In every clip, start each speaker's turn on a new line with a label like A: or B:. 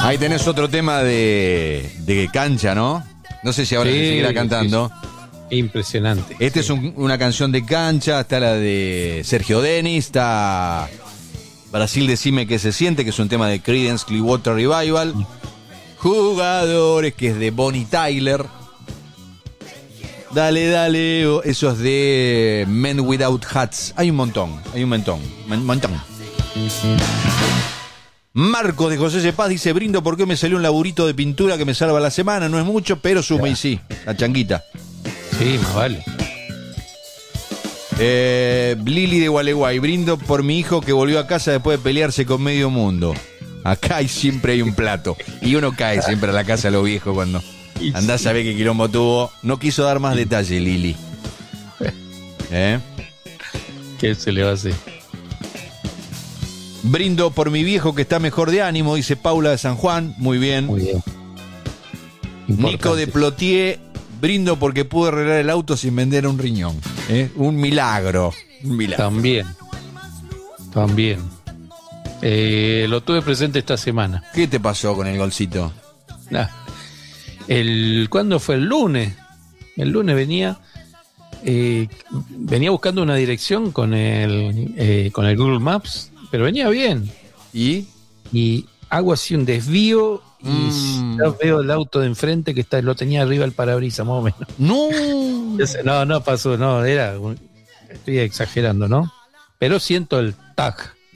A: Ahí tenés otro tema de cancha, ¿no? No sé si ahora se seguirá cantando.
B: Sí. Impresionante.
A: Este es una canción de cancha, está la de Sergio Denis, está Brasil Decime que se siente, que es un tema de Creedence Clearwater Revival. Jugadores, que es de Bonnie Tyler. Dale, dale, eso es de Men Without Hats. Hay un montón. Marcos de José Cepaz dice: brindo porque me salió un laburito de pintura que me salva la semana. No es mucho, pero suma y sí, la changuita.
B: Sí, más vale.
A: Lili de Gualeguay: brindo por mi hijo que volvió a casa después de pelearse con medio mundo. Acá siempre hay un plato. Y uno cae siempre a la casa de los viejos cuando andás a ver qué quilombo tuvo. No quiso dar más detalle, Lili.
B: ¿Qué se le va a hacer?
A: Brindo por mi viejo que está mejor de ánimo, dice Paula de San Juan. Muy bien.
B: Muy bien.
A: Nico de Plotier: brindo porque pude arreglar el auto sin vender un riñón. Un milagro.
B: También. Lo tuve presente esta semana.
A: ¿Qué te pasó con el golcito?
B: ¿Cuándo fue? El lunes. El lunes venía buscando una dirección con el Google Maps, pero venía bien. Y hago así un desvío y ya veo el auto de enfrente que lo tenía arriba el parabrisas, más o menos. No pasó, estoy exagerando, ¿no? Pero siento el tag.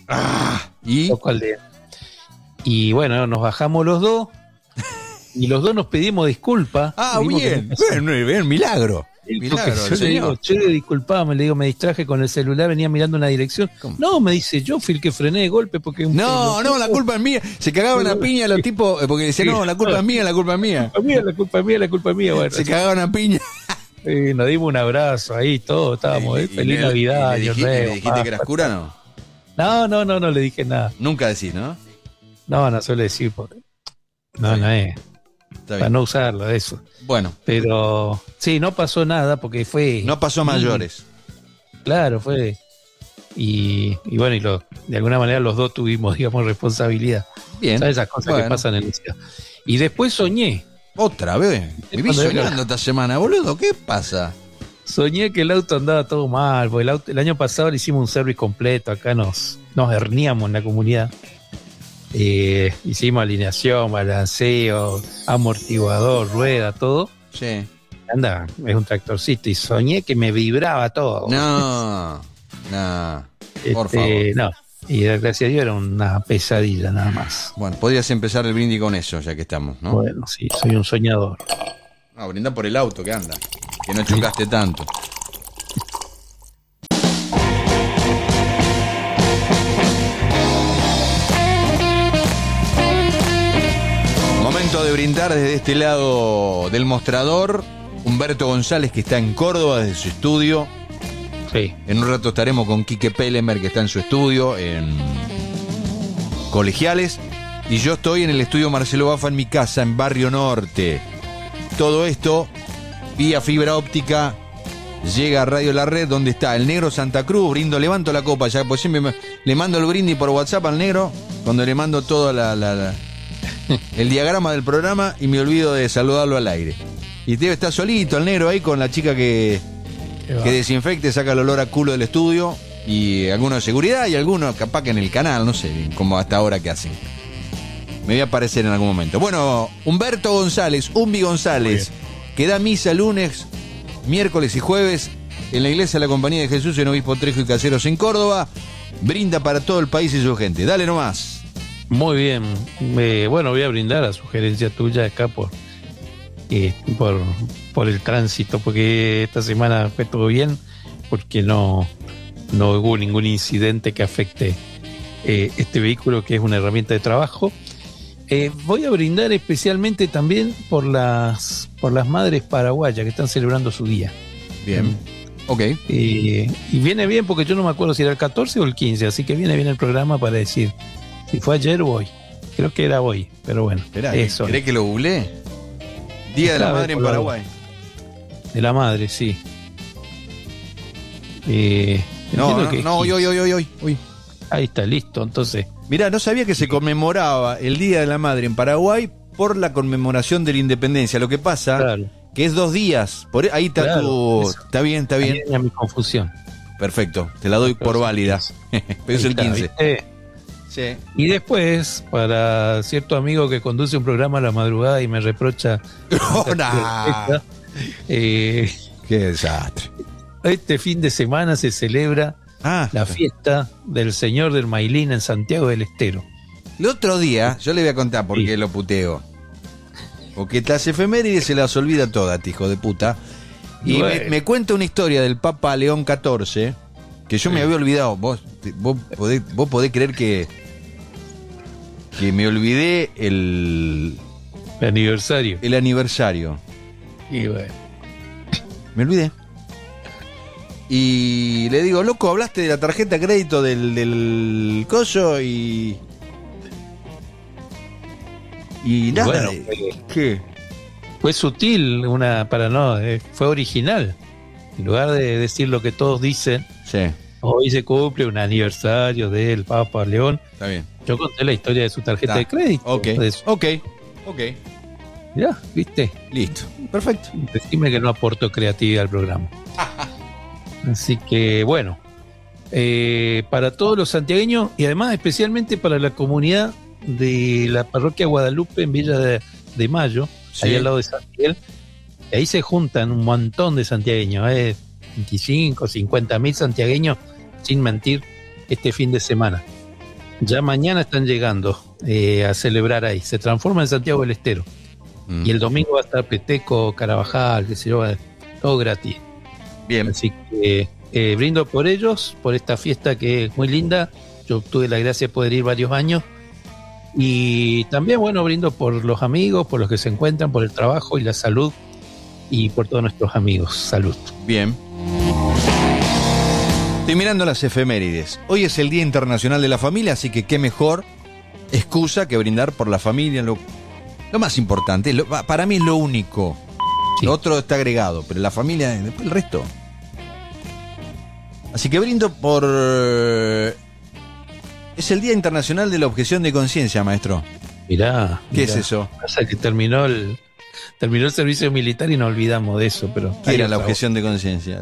B: Y bueno, nos bajamos los dos y los dos nos pedimos disculpas.
A: Bien, milagro.
B: Yo le digo, disculpame, me distraje con el celular, venía mirando una dirección. ¿Cómo? No, me dice, yo fui el que frené de golpe porque...
A: No, la culpa es mía. Se cagaban la piña los tipos, porque decían, no, la culpa es mía.
B: La culpa es mía. Bueno,
A: se cagaban a piña.
B: Nos dimos un abrazo ahí, todos estábamos, feliz Navidad.
A: ¿Le dijiste que eras cura, no?
B: No le dije nada.
A: Nunca decís, ¿no?
B: No suele decir, porque no es. Para no usarlo, eso.
A: Bueno.
B: Pero sí, no pasó nada porque fue...
A: No pasó a mayores.
B: Claro, fue... Y bueno, de alguna manera los dos tuvimos, digamos, responsabilidad.
A: Bien.
B: ¿Sabes esas cosas que pasan en la ciudad? Y después soñé.
A: ¿Otra vez? Viví soñando esta semana, boludo. ¿Qué pasa?
B: Soñé que el auto andaba todo mal, porque el año pasado le hicimos un service completo, acá nos herniamos en la comunidad. Hicimos alineación, balanceo, amortiguador, rueda, todo.
A: Sí.
B: Anda, es un tractorcito y soñé que me vibraba todo.
A: No. Por favor.
B: No. Y gracias a Dios era una pesadilla nada más.
A: Bueno, podrías empezar el brindis con eso, ya que estamos, ¿no?
B: Bueno, sí, soy un soñador.
A: No, brinda por el auto que anda, que no chocaste tanto. Momento de brindar desde este lado del mostrador. Humberto González, que está en Córdoba desde su estudio.
B: Sí.
A: En un rato estaremos con Quique Pellemer, que está en su estudio en Colegiales. Y yo estoy en el estudio Marcelo Bafa en mi casa, en Barrio Norte. Todo esto vía fibra óptica llega a Radio La Red, donde está el negro Santa Cruz. Levanto la copa ya, pues siempre le mando el brindis por WhatsApp al negro, cuando le mando todo el diagrama del programa y me olvido de saludarlo al aire. Y debe estar solito el negro ahí con la chica que desinfecte, saca el olor a culo del estudio, y algunos de seguridad y algunos capaz que en el canal, no sé, como hasta ahora que hacen. Me voy a aparecer en algún momento. Bueno, Humberto González, Umbi González, que da misa lunes, miércoles y jueves en la iglesia de la Compañía de Jesús en Obispo Trejo y Caseros en Córdoba. Brinda para todo el país y su gente. Dale nomás.
B: Muy bien. Bueno, voy a brindar a sugerencia tuya acá por el tránsito, porque esta semana fue todo bien, porque no hubo ningún incidente que afecte este vehículo, que es una herramienta de trabajo. Voy a brindar especialmente también por las madres paraguayas que están celebrando su día.
A: Bien. Ok.
B: Y viene bien porque yo no me acuerdo si era el 14 o el 15, así que viene bien el programa para decir si fue ayer o hoy. Creo que era hoy, pero bueno.
A: Esperá, ¿querés que lo googleé? Día de la Madre en Paraguay.
B: De la Madre, sí.
A: Hoy.
B: Ahí está, listo. Entonces,
A: Mirá, no sabía que se conmemoraba el Día de la Madre en Paraguay por la conmemoración de la independencia. Lo que pasa que es 2 días. Ahí está Está bien, está bien.
B: Ahí mi confusión.
A: Perfecto, te la doy por válida. Pero es el 15.
B: ¿Viste?
A: Sí.
B: Y después, para cierto amigo que conduce un programa a la madrugada y me reprocha...
A: Qué desastre.
B: Este fin de semana se celebra la fiesta del Señor del Mailín en Santiago del Estero.
A: El otro día, yo le voy a contar por qué lo puteo. Porque las efemérides se las olvida todas, hijo de puta. Y me cuenta una historia del Papa León XIV que yo me había olvidado. Vos podés creer que me olvidé el
B: aniversario.
A: El aniversario.
B: Y bueno.
A: Me olvidé. Y le digo, loco, hablaste de la tarjeta de crédito del coso y nada.
B: Bueno,
A: ¿qué?
B: Fue sutil, fue original. En lugar de decir lo que todos dicen, hoy se cumple un aniversario del Papa León.
A: Está bien.
B: Yo conté la historia de su tarjeta de crédito.
A: Ok.
B: Ya, ¿viste?
A: Listo. Perfecto.
B: Decime que no aportó creatividad al programa. Así que, bueno, para todos los santiagueños y además especialmente para la comunidad de la parroquia Guadalupe en Villa de Mayo, ahí al lado de San Miguel, y ahí se juntan un montón de santiagueños, 25, 50 mil santiagueños, sin mentir, este fin de semana. Ya mañana están llegando a celebrar ahí. Se transforma en Santiago del Estero. Y el domingo va a estar Peteco, Carabajal, qué sé yo, todo gratis.
A: Bien.
B: Así que brindo por ellos, por esta fiesta que es muy linda. Yo tuve la gracia de poder ir varios años. Y también, bueno, brindo por los amigos, por los que se encuentran, por el trabajo y la salud. Y por todos nuestros amigos. Salud.
A: Bien. Estoy mirando las efemérides. Hoy es el Día Internacional de la Familia, así que qué mejor excusa que brindar por la familia. Lo más importante, para mí es lo único. Lo otro está agregado, pero la familia, después el resto. Así que brindo por... Es el Día Internacional de la Objeción de Conciencia, maestro.
B: Mirá.
A: ¿Qué es eso?
B: Pasa que terminó el servicio militar y nos olvidamos de eso, pero...
A: ¿Qué era la objeción de conciencia?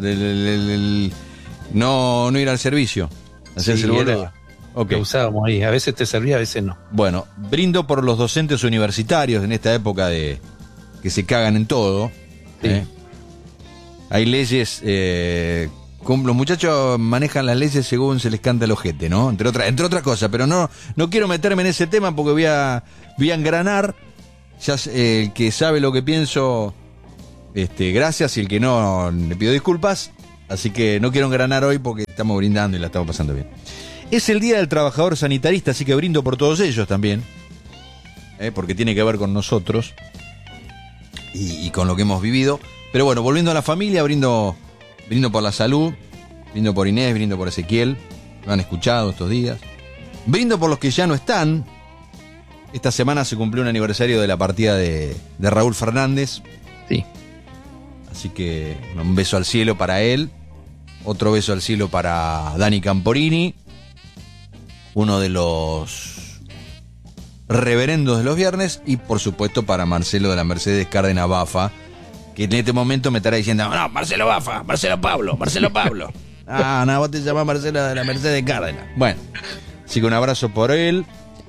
A: No ir al servicio. Hacerse el boludo.
B: Lo usábamos ahí. A veces te servía, a veces no.
A: Bueno, brindo por los docentes universitarios en esta época de que se cagan en todo. Sí. Hay leyes... los muchachos manejan las leyes según se les canta el ojete, ¿no? Entre otras cosas, pero no quiero meterme en ese tema porque voy a engranar. Ya el que sabe lo que pienso, gracias, y el que no, le pido disculpas. Así que no quiero engranar hoy porque estamos brindando y la estamos pasando bien. Es el Día del Trabajador Sanitarista, así que brindo por todos ellos también, porque tiene que ver con nosotros y con lo que hemos vivido. Pero bueno, volviendo a la familia, brindo por la salud, brindo por Inés, brindo por Ezequiel, lo han escuchado estos días. Brindo por los que ya no están. Esta semana se cumplió un aniversario de la partida de Raúl Fernández.
B: Sí.
A: Así que un beso al cielo para él. Otro beso al cielo para Dani Camporini, uno de los reverendos de los viernes. Y por supuesto para Marcelo de la Mercedes Cárdenas Bafa, que en este momento me estará diciendo: no, Marcelo Bafa, Marcelo Pablo. No, vos te llamás Marcelo de la Mercedes Cárdenas. Bueno, así que un abrazo por él.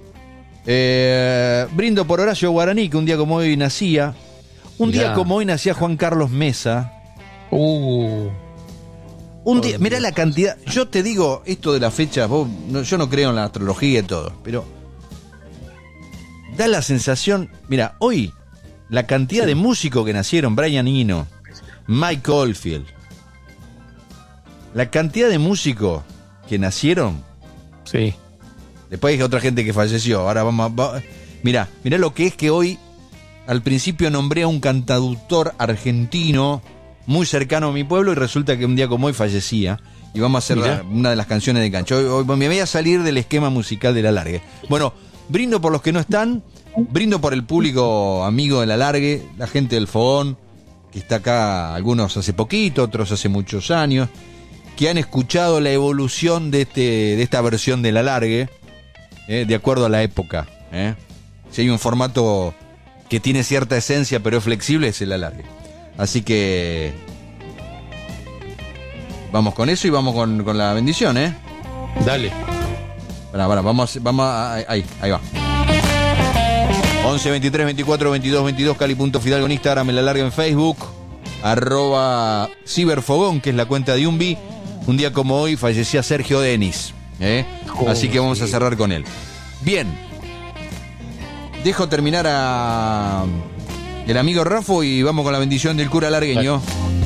A: Brindo por Horacio Guaraní, que un día como hoy nacía. Día como hoy nacía Juan Carlos Mesa. Día, mirá la cantidad. Yo te digo esto de la fecha, yo no creo en la astrología y todo, pero da la sensación, mira, hoy la cantidad de músicos que nacieron: Brian Eno, Mike Oldfield, la cantidad de músicos que nacieron.
B: Sí.
A: Después hay otra gente que falleció. Ahora vamos. Mirá lo que es que hoy, al principio nombré a un cantautor argentino muy cercano a mi pueblo y resulta que un día como hoy fallecía. Y vamos a hacer una de las canciones de Cancho. Hoy me voy a salir del esquema musical de La Largue. Bueno, brindo por los que no están, brindo por el público amigo de La Largue, la gente del Fogón, que está acá, algunos hace poquito, otros hace muchos años, que han escuchado la evolución de esta versión de La Largue. de acuerdo a la época. Si hay un formato que tiene cierta esencia pero es flexible, es el alargue. Así que vamos con eso y vamos con la bendición,
B: Dale.
A: Vamos ahí va. 11 23 24 22 22, Cali.Fidalgo en Instagram, el alargue en Facebook, @ciberfogón, que es la cuenta de Umbi. Un día como hoy fallecía Sergio Denis, así que vamos a cerrar con él. Bien, dejo terminar a el amigo Rafo y vamos con la bendición del cura largueño.